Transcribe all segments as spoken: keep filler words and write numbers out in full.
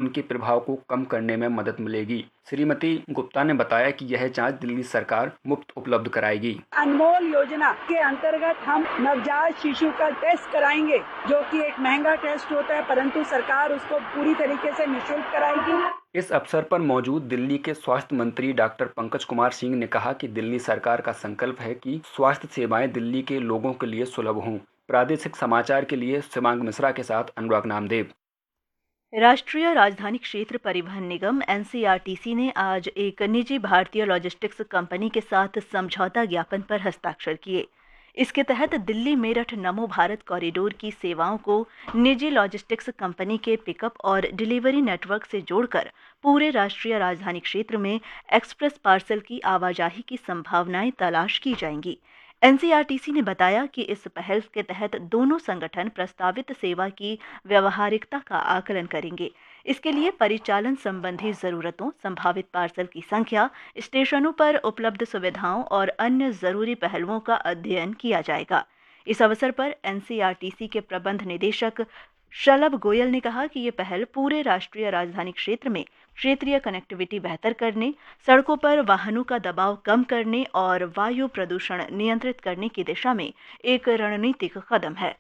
उनके प्रभाव को कम करने में मदद मिलेगी। श्रीमती गुप्ता ने बताया कि यह जांच दिल्ली सरकार मुफ्त उपलब्ध कराएगी। अनमोल योजना के अंतर्गत हम नवजात शिशु का टेस्ट कराएंगे, जो कि एक महंगा टेस्ट होता है, परंतु सरकार उसको पूरी तरीके से निःशुल्क कराएगी। इस अवसर पर मौजूद दिल्ली के स्वास्थ्य मंत्री डॉक्टर पंकज कुमार सिंह ने कहा कि दिल्ली सरकार का संकल्प है कि स्वास्थ्य सेवाएं दिल्ली के लोगों के लिए सुलभ हों। प्रादेशिक समाचार के लिए शिवांग मिश्रा के साथ अनुराग नामदेव। राष्ट्रीय राजधानी क्षेत्र परिवहन निगम N C R T C ने आज एक निजी भारतीय लॉजिस्टिक्स कंपनी के साथ समझौता ज्ञापन पर हस्ताक्षर किए। इसके तहत दिल्ली मेरठ नमो भारत कॉरिडोर की सेवाओं को निजी लॉजिस्टिक्स कंपनी के पिकअप और डिलीवरी नेटवर्क से जोड़कर पूरे राष्ट्रीय राजधानी क्षेत्र में एक्सप्रेस पार्सल की आवाजाही की संभावनाएं तलाश की जाएंगी। N C R T C ने बताया कि इस पहल के तहत दोनों संगठन प्रस्तावित सेवा की व्यवहारिकता का आकलन करेंगे। इसके लिए परिचालन संबंधी जरूरतों, संभावित पार्सल की संख्या, स्टेशनों पर उपलब्ध सुविधाओं और अन्य जरूरी पहलुओं का अध्ययन किया जाएगा। इस अवसर पर N C R T C के प्रबंध निदेशक शलभ गोयल ने कहा कि ये पहल पूरे राष्ट्रीय राजधानी क्षेत्र में क्षेत्रीय कनेक्टिविटी बेहतर करने, सड़कों पर वाहनों का दबाव कम करने और वायु प्रदूषण नियंत्रित करने की दिशा में एक रणनीतिक कदम है।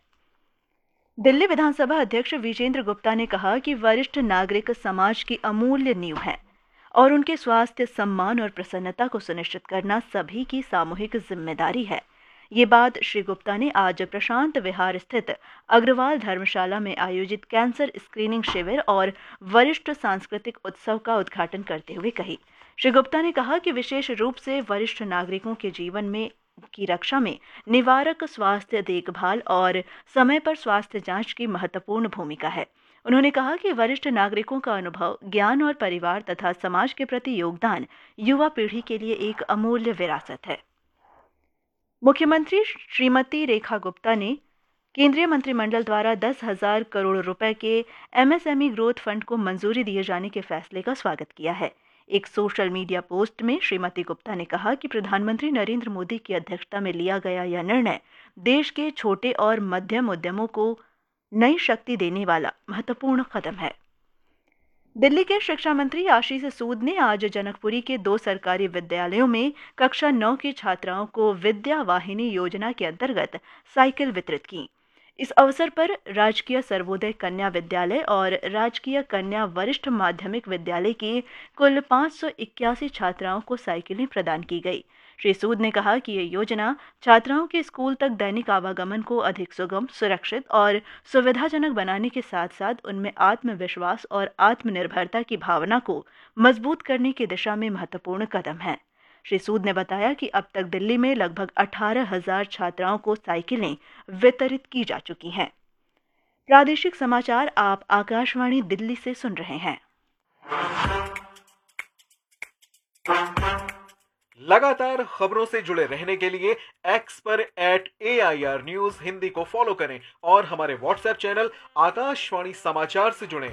दिल्ली विधानसभा अध्यक्ष विजेंद्र गुप्ता ने कहा कि वरिष्ठ नागरिक समाज की अमूल्य नींव हैं और उनके स्वास्थ्य, सम्मान और प्रसन्नता को सुनिश्चित करना सभी की सामूहिक जिम्मेदारी है। ये बात श्री गुप्ता ने आज प्रशांत विहार स्थित अग्रवाल धर्मशाला में आयोजित कैंसर स्क्रीनिंग शिविर और वरिष्ठ सांस्कृतिक उत्सव का उद्घाटन करते हुए कही। श्री गुप्ता ने कहा कि विशेष रूप से वरिष्ठ नागरिकों के जीवन में की रक्षा में निवारक स्वास्थ्य देखभाल और समय पर स्वास्थ्य जांच की महत्वपूर्ण भूमिका है। उन्होंने कहा कि वरिष्ठ नागरिकों का अनुभव, ज्ञान और परिवार तथा समाज के प्रति योगदान युवा पीढ़ी के लिए एक अमूल्य विरासत है। मुख्यमंत्री श्रीमती रेखा गुप्ता ने केंद्रीय मंत्रिमंडल द्वारा दस हजार करोड़ रुपए के M S M E growth fund को मंजूरी दिए जाने के फैसले का स्वागत किया है। एक सोशल मीडिया पोस्ट में श्रीमती गुप्ता ने कहा कि प्रधानमंत्री नरेंद्र मोदी की अध्यक्षता में लिया गया यह निर्णय देश के छोटे और मध्यम उद्यमों को नई शक्ति देने वाला महत्वपूर्ण कदम है। दिल्ली के शिक्षा मंत्री आशीष सूद ने आज जनकपुरी के दो सरकारी विद्यालयों में कक्षा नौ की छात्राओं को विद्या वाहिनी योजना के अंतर्गत साइकिल वितरित की। इस अवसर पर राजकीय सर्वोदय कन्या विद्यालय और राजकीय कन्या वरिष्ठ माध्यमिक विद्यालय की कुल पाँच सौ इक्यासी छात्राओं को साइकिलें प्रदान की गई। श्री सूद ने कहा कि ये योजना छात्राओं के स्कूल तक दैनिक आवागमन को अधिक सुगम, सुरक्षित और सुविधाजनक बनाने के साथ साथ उनमें आत्मविश्वास और आत्मनिर्भरता की भावना को मजबूत करने की दिशा में महत्वपूर्ण कदम है। श्री सूद ने बताया कि अब तक दिल्ली में लगभग अठारह हजार छात्राओं को साइकिलें वितरित की जा चुकी हैं। प्रादेशिक समाचार आप आकाशवाणी दिल्ली से सुन रहे हैं। लगातार खबरों से जुड़े रहने के लिए एक्स पर eight A I R news Hindi को फॉलो करें और हमारे व्हाट्सएप चैनल आकाशवाणी समाचार से जुड़ें।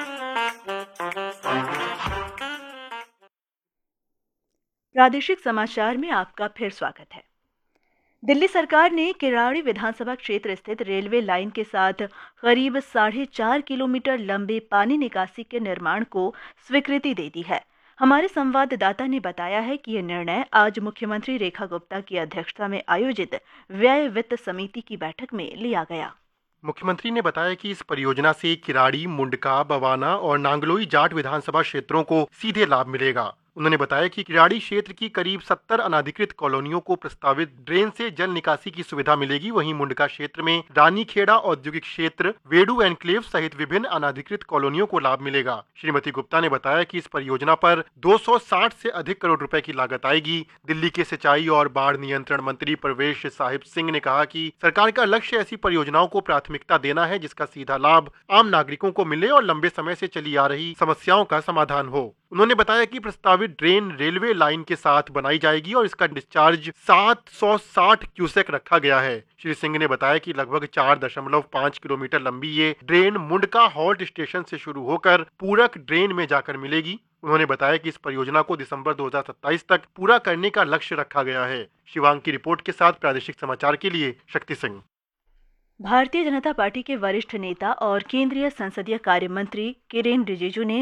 प्रादेशिक समाचार में आपका फिर स्वागत है। दिल्ली सरकार ने किराड़ी विधानसभा क्षेत्र स्थित रेलवे लाइन के साथ करीब साढ़े चार किलोमीटर लंबे पानी निकासी के निर्माण को स्वीकृति दे दी है। हमारे संवाददाता ने बताया है कि यह निर्णय आज मुख्यमंत्री रेखा गुप्ता की अध्यक्षता में आयोजित व्यय वित्त समिति की बैठक में लिया गया। मुख्यमंत्री ने बताया कि इस परियोजना से किराड़ी, मुंडका, बवाना और नांगलोई जाट विधानसभा क्षेत्रों को सीधे लाभ मिलेगा। उन्होंने बताया कि किराड़ी क्षेत्र की करीब सत्तर अनाधिकृत कॉलोनियों को प्रस्तावित ड्रेन से जल निकासी की सुविधा मिलेगी। वहीं मुंडका क्षेत्र में रानीखेड़ा औद्योगिक क्षेत्र, वेडू एनक्लेव सहित विभिन्न अनाधिकृत कॉलोनियों को लाभ मिलेगा। श्रीमती गुप्ता ने बताया कि इस परियोजना पर दो सौ साठ से अधिक करोड़ रुपए की लागत आएगी। दिल्ली के सिंचाई और बाढ़ नियंत्रण मंत्री परवेश साहिब सिंह ने कहा कि सरकार का लक्ष्य ऐसी परियोजनाओं को प्राथमिकता देना है जिसका सीधा लाभ आम नागरिकों को मिले और लंबे समय से चली आ रही समस्याओं का समाधान हो। उन्होंने बताया कि प्रस्तावित ड्रेन रेलवे लाइन के साथ बनाई जाएगी और इसका डिस्चार्ज सात सौ साठ क्यूसेक रखा गया है। श्री सिंह ने बताया कि लगभग चार दशमलव पाँच किलोमीटर लंबी ये ड्रेन मुंडका हॉल्ट स्टेशन से शुरू होकर पूरक ड्रेन में जाकर मिलेगी। उन्होंने बताया कि इस परियोजना को दिसंबर दो हजार सत्ताईस तक पूरा करने का लक्ष्य रखा गया है। शिवांग की रिपोर्ट के साथ प्रादेशिक समाचार के लिए शक्ति सिंह। भारतीय जनता पार्टी के वरिष्ठ नेता और केंद्रीय संसदीय कार्य मंत्री किरेन रिजिजू ने